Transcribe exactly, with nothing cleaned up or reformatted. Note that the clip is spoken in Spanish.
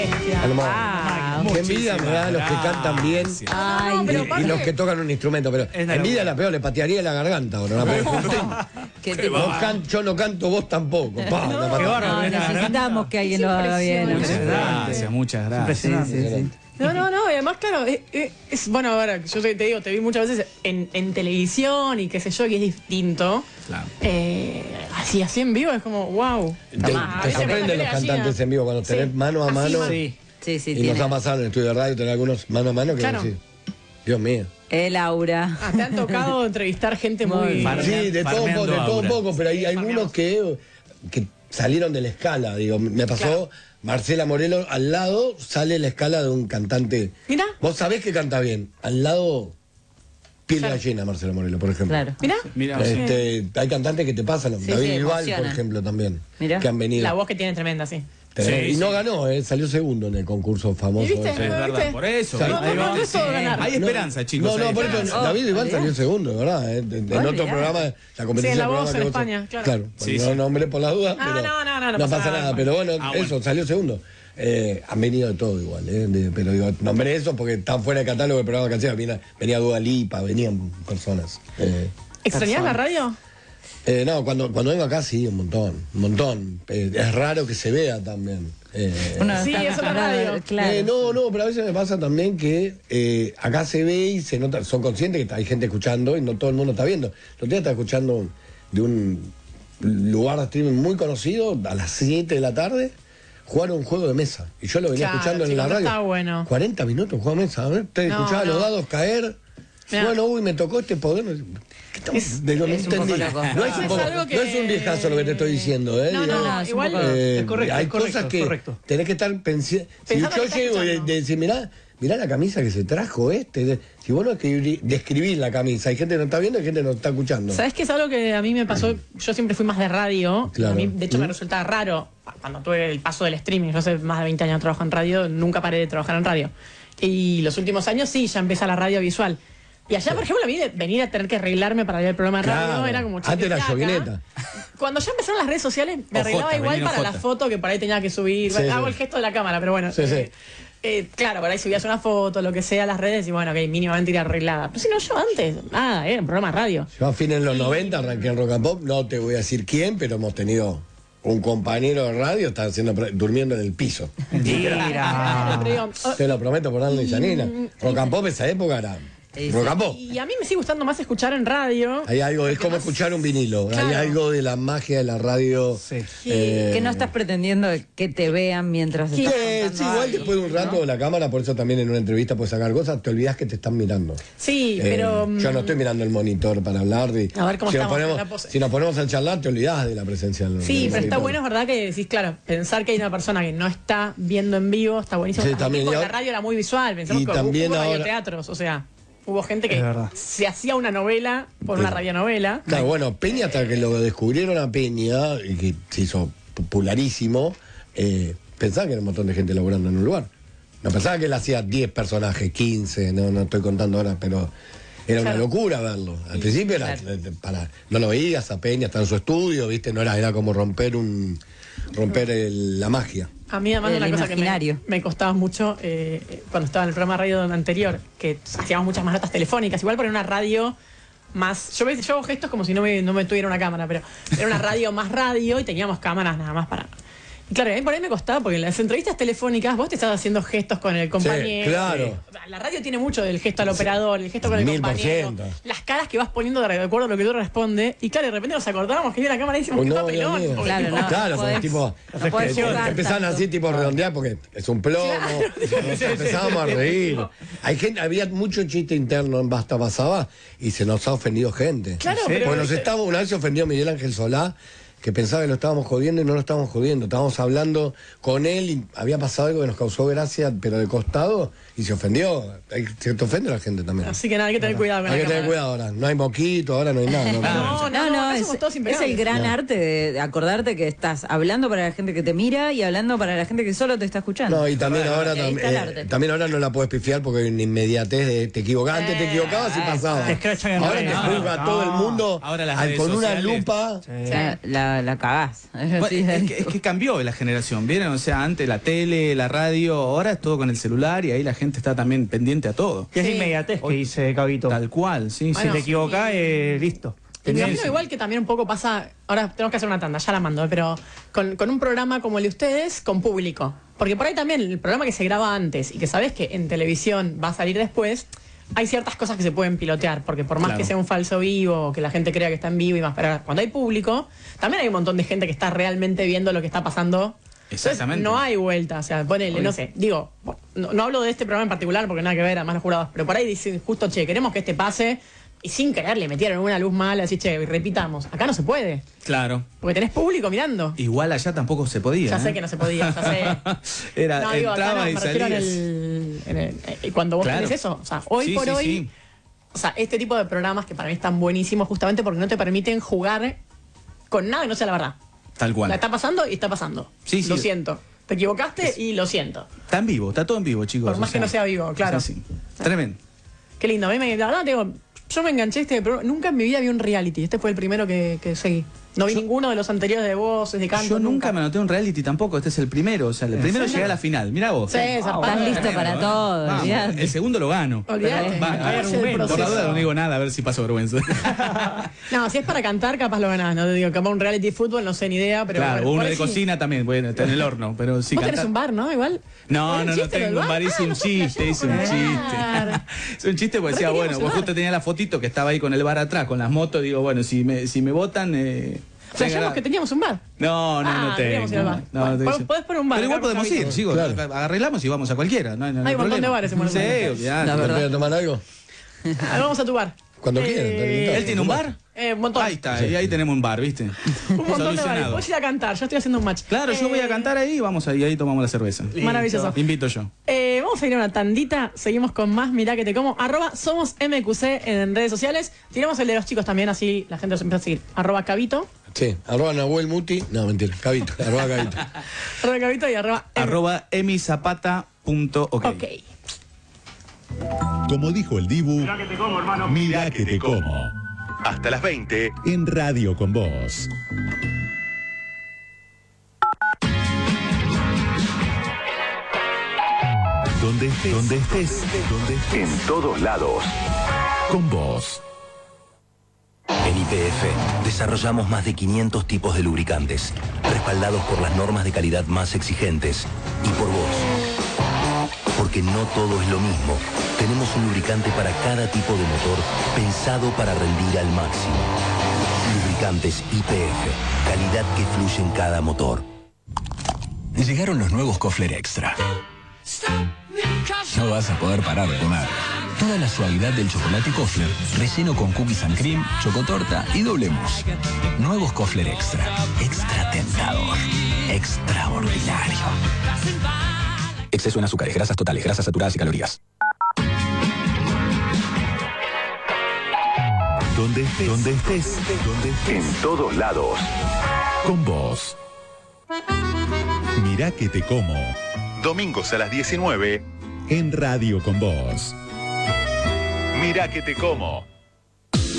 Ah, qué envidia me da los que cantan bien. Ay, y, pero y los que tocan un instrumento, pero envidia la peor, le patearía la garganta ahora. ¿Qué te no can, yo no canto, vos tampoco. Pa, no, la no, no, necesitamos que alguien lo haga bien. Muchas gracias, muchas gracias. Sí, sí, sí. No, no, no, y además, claro, es, es bueno, ahora, yo te, te digo, te vi muchas veces en, en televisión y qué sé yo, que es distinto. Claro. Eh, así, así en vivo es como, wow. Te, te sorprenden los cantantes en vivo cuando tenés sí. mano a mano. Sí, sí, sí. Y tiene. nos ha pasado en el estudio de radio tener algunos mano a mano que Claro. decir, Dios mío. El aura. Ah, te han tocado entrevistar gente muy. Muy Farme- Sí, de todo, un po- de todo un Aura. poco, pero hay algunos que, que salieron de la escala. Digo, me pasó Claro. Marcela Morelo, al lado sale la escala de un cantante. Mirá. Vos sabés que canta bien. Al lado, piel de Claro. gallina, Marcela Morelo, por ejemplo. Claro. Mirá, Mira, Este, hay cantantes que te pasan, Sí, David sí, Bisbal, por emociona. ejemplo, también. Mirá. Que han venido. la voz que tiene tremenda, sí. Tenés- Sí, y no sí. ganó, eh, salió segundo en el concurso famoso. ¿Y viste? ese. es ¿No verdad, viste? por eso. No, no, Ahí no, va. no es todo ganar. Hay esperanza, chicos. No, no, hay por eso esperanza. David Bisbal Oh, salió segundo, ¿verdad? Eh, En, en Oh, otro mirá. programa, la Sí, competencia en La del Voz programa en que vos- España, claro. Claro, Sí, no sí. nombré por las dudas, Ah, pero no, no, no, no pasa pasa nada. nada. Pero bueno, Ah, eso, bueno. salió segundo. Eh, han venido de todo igual, eh, de- pero digo, nombré eso porque están fuera de catálogo del programa que hacía. Venía, venía Dua Lipa, venían personas. Eh, ¿Extrañás la radio? eh, no, cuando, cuando vengo acá sí, un montón, un montón. Eh, es raro que se vea también. Eh, Uno Sí, está eso es la acostumbrado, radio. Claro. Eh, no, no, pero a veces me pasa también que eh, acá se ve y se nota, son conscientes que hay gente escuchando y no todo el mundo está viendo. El otro día estaba escuchando de un lugar de streaming muy conocido, a las siete de la tarde, jugar un juego de mesa. Y yo lo venía Claro, escuchando en chicos, la no radio. está bueno. cuarenta minutos, un juego de mesa. A ver, te No, escuchaba no. los dados caer. Mirá. Bueno, uy, me tocó este poder. ¿Qué estamos- Es- de lo no es un entendí. poco loco. No es un Es poco- algo que- no es un viejazo lo que te estoy diciendo, ¿eh? No, Digo, no, no, es un igual. poco- eh, Es correcto, hay es correcto, cosas es que correcto. tenés que estar pensando. Si Pensando yo que estás llego de, escuchando. de decir, mirá, mirá la camisa que se trajo este. de- si vos no escribí- describís la camisa, hay gente que no está viendo y hay gente que no está escuchando. ¿Sabes qué es algo que a mí me pasó? Yo siempre fui más de radio. Claro. A mí, de hecho, me ¿Mm? resulta raro cuando tuve el paso del streaming. Yo hace más de veinte años trabajo en radio, nunca paré de trabajar en radio. Y los últimos años sí, ya empieza la radio visual. Y allá, por ejemplo, a mí de venir a tener que arreglarme para ver el programa de radio Claro. era como Antes era chiquitaca. yoguineta. Cuando ya empezaron las redes sociales, me O arreglaba Jota, igual venía para Jota. la foto que por ahí tenía que subir. Sí, Hago sí. el gesto de la cámara, pero bueno. Sí, sí. eh, eh, claro, por ahí subías una foto, lo que sea, a las redes y bueno, ok, mínimamente ir arreglada. Pero si no, yo antes, nada, era un programa de radio. Yo a fines de los noventa arranqué en Rock and Pop, no te voy a decir quién, pero hemos tenido un compañero de radio, está haciendo, durmiendo en el piso. Claro, pero digo, oh, Te lo prometo por darle Janina. Rock and Pop esa época era Sí, Rock sí. and Pop. y a mí me sigue gustando más escuchar en radio. Hay algo, es como escuchar un vinilo. Hay Claro. algo de la magia de la radio. Sí. eh, Que no estás pretendiendo que te vean mientras que, estás sí, contando igual algo, después de un rato ¿no? la cámara, por eso también en una entrevista puedes sacar cosas, te olvidas que te están mirando. Sí, Eh, pero. mm, yo no estoy mirando el monitor para hablar. De, A ver cómo si, nos estamos, ponemos, la pose. si nos ponemos a charlar, te olvidás de la presencia del Sí, del pero está monitor. bueno, es verdad que decís, claro, pensar que hay una persona que no está viendo en vivo, está buenísimo. Sí, Antes, también, porque y la ahora- radio era muy visual, pensamos y que también hubo ahora- radioteatros, o sea, hubo gente que Es verdad. se hacía una novela por una Sí. radionovela. Claro, bueno, Peña, hasta que lo descubrieron a Peña, y que se hizo popularísimo, eh, pensaba que era un montón de gente laburando en un lugar. No pensaba que él hacía diez personajes, quince, no, no estoy contando ahora, pero era una Claro. locura verlo. Al principio era, Claro. eh, para, no lo veías a Peña, estaba en su estudio, ¿viste? No era, era como romper un romper el- la magia. A mí además El una cosa que me, imaginario. me costaba mucho eh, cuando estaba en el programa de radio anterior, que hacíamos muchas más notas telefónicas, igual por una radio más... Yo, ves- yo hago gestos como si no me, no me tuviera una cámara, pero era una radio más radio y teníamos cámaras nada más para... Y claro, a mí por ahí me costaba, porque en las entrevistas telefónicas vos te estás haciendo gestos con el compañero. claro. La radio tiene mucho del gesto al operador, el gesto con el Mil por compañero. ciento. Las caras que vas poniendo de acuerdo a lo que tú responde. Y claro, de repente nos acordábamos que viene la cámara y decimos, Oh, qué no, papelón. Dios mío. Porque Claro, tipo, no. Claro, porque podés- tipo, no podés que jugar empezaban tanto. así, tipo redondear, porque es un plomo. Nos empezábamos a reír. Hay gente, había mucho chiste interno en Basta Basaba y se nos ha ofendido gente. Claro, Sí. pero... Porque nos estábamos, una vez se ofendió Miguel Ángel Solá, que pensaba que lo estábamos jodiendo y no lo estábamos jodiendo. Estábamos hablando con él y había pasado algo que nos causó gracia, pero de costado, y se ofendió. Hay- Se te ofende la gente también. Así que nada, hay que tener cuidado con Hay la que tener cámara. cuidado ahora. No hay moquito, ahora no hay nada. No, No, no, No, no, acá es, somos todos es el impecables. gran No. arte de, de acordarte que estás hablando para la gente que te mira y hablando para la gente que solo te está escuchando. No, y también ahora, Ahí tam- está el eh, arte. también ahora no la puedes pifiar porque hay una inmediatez de te equivocabas, antes te equivocabas y pasaba. Te escrachan en Ahora te redes. juzga No, todo el mundo ahora las al- redes con una sociales. lupa. La, la la, la cagás. Bueno, Sí, es, que, es que cambió la generación, ¿vieron? O sea, antes la tele, la radio, ahora es todo con el celular y ahí la gente está también pendiente a todo. Y es Sí. inmediatez que dice Cabito. Tal cual, sí, Bueno, si te sí. equivocás, eh, listo. Y me Sí, imagino sí. igual que también un poco pasa, ahora tenemos que hacer una tanda, ya la mando, pero con, con un programa como el de ustedes, con público. Porque por ahí también el programa que se graba antes y que sabes que en televisión va a salir después, hay ciertas cosas que se pueden pilotear, porque por más Claro. que sea un falso vivo, o que la gente crea que está en vivo y más, pero cuando hay público, también hay un montón de gente que está realmente viendo lo que está pasando. Entonces, Exactamente. no hay vuelta, o sea, ponele, Obvio. no sé, digo, no, no hablo de este programa en particular porque nada que ver, además los jurados, pero por ahí dicen justo, che, queremos que este pase, y sin querer le metieron una luz mala, así, che, repitamos. Acá no se puede, Claro. porque tenés público mirando. Igual allá tampoco se podía. Ya sé ¿eh? que no se podía, ya sé. Era, No, digo, acá entraba no, y me refiero en salías. el, en el- eh, cuando vos Claro. tenés eso. O sea, hoy Sí, por sí, hoy, sí. o sea, este tipo de programas que para mí están buenísimos justamente porque no te permiten jugar con nada que no sea la verdad. Tal cual. La está pasando y está pasando. Sí, sí. Lo siento. Te equivocaste y lo siento. Está en vivo, está todo en vivo, chicos. Por más o que no sea vivo, claro. es así. Tremendo. Qué lindo. A mí me, la verdad, te digo, yo me enganché a este programa. Nunca en mi vida vi un reality. Este fue el primero que, que seguí. No vi ninguno de los anteriores de voces, de canto. Yo nunca me anoté un reality tampoco, este es el primero. O sea, el primero llegué a la final. Mirá vos. Sí, zarpado. Estás listo Tremendo, para ¿eh? todo, Vamos, olvidate. el segundo lo gano. Olvídate. Va, Hay hay el argumento. Por la proceso. duda no digo nada, a ver si paso vergüenza. No, si es para cantar, capaz lo ganás. No te digo, capaz un reality de fútbol, no sé ni idea, pero. Claro, bueno, uno por de ahí sí. cocina también, bueno, está en el horno, pero sí Vos cantar. tenés un bar, ¿no? Igual. No, ¿Tenés no, no chiste del tengo un bar, hice Ah, un nosotros chiste, hice un flasheamos chiste. con el bar. Es un chiste porque Re decía, queríamos bueno, el vos bar. justo tenía la fotito que estaba ahí con el bar atrás, con las motos, digo, bueno, si me, si me votan... Eh, Flasheamos venga, que teníamos un bar. No, no, Ah, no queríamos ir tengo. al bar. No, Bueno, no podés- tengo. podés poner un bar Pero igual acá con podemos ir, Javito. chicos. Claro. Arreglamos y vamos a cualquiera. No, no, no Hay un montón problema. de bares en Buenos Sí, Aires. olvidate. La ¿Te verdad. puede tomar algo? Ah, vamos a tu bar. Cuando Eh, quieran, te invitamos. ¿Él tiene un bar? Eh, un montón. Ahí está, y ahí tenemos un bar, ¿viste? Un montón de bares. Solucionado. Vos ir a cantar, yo estoy haciendo un match. Claro, yo voy a Eh, cantar ahí y vamos ahí, ahí tomamos la cerveza. Maravilloso. Invito yo. Eh, vamos a ir a una tandita, seguimos con más Mirá que te como, arroba somos M Q C en redes sociales, tiramos el de los chicos también, así la gente los empieza a seguir, arroba Cabito, Sí, arroba Nahuel Muti. No, mentira, Cabito, arroba Cabito. arroba Cabito y arroba M- Arroba emisapata punto ok. Ok. Como dijo el Dibu, mira que te como, hermano. Mira que te como. Hasta las veinte en Radio con Vos. Donde estés, donde estés, donde estés. En todos lados. Con vos. En Y P F desarrollamos más de quinientos tipos de lubricantes, respaldados por las normas de calidad más exigentes y por vos. Porque no todo es lo mismo. Tenemos un lubricante para cada tipo de motor pensado para rendir al máximo. Lubricantes Y P F, calidad que fluye en cada motor. Llegaron los nuevos Kofler Extra. No vas a poder parar de comer. Toda la suavidad del chocolate Kofler, relleno con cookies and cream, chocotorta y doble mousse. Nuevos Kofler Extra. Extra tentador. Extraordinario. Exceso en azúcares, grasas totales, grasas saturadas y calorías. Donde estés, donde estés, donde estés. En todos lados. Con vos. Mirá que te como. Domingos a las diecinueve en Radio con Vos. Mirá que te como.